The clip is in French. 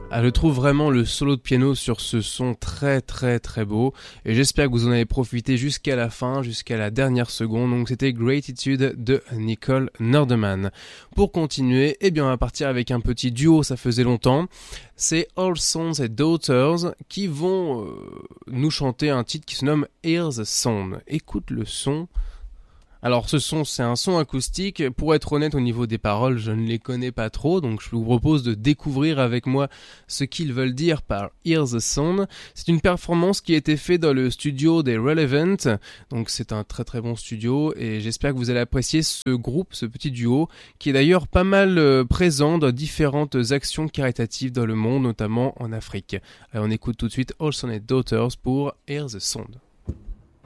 Ah, je trouve vraiment le solo de piano sur ce son très très très beau et j'espère que vous en avez profité jusqu'à la fin, jusqu'à la dernière seconde. Donc c'était Gratitude de Nicole Nordeman. Pour continuer, on va partir avec un petit duo, ça faisait longtemps. C'est All Sons and Daughters qui vont nous chanter un titre qui se nomme Hear the Sound. Écoute le son. Alors c'est un son acoustique. Pour être honnête, au niveau des paroles, je ne les connais pas trop, donc je vous propose de découvrir avec moi ce qu'ils veulent dire par Hear the Sound. C'est une performance qui a été faite dans le studio des Relevant, donc c'est un très très bon studio et j'espère que vous allez apprécier ce groupe, ce petit duo, qui est d'ailleurs pas mal présent dans différentes actions caritatives dans le monde, notamment en Afrique. Alors on écoute tout de suite All Sons and Daughters pour Hear the Sound.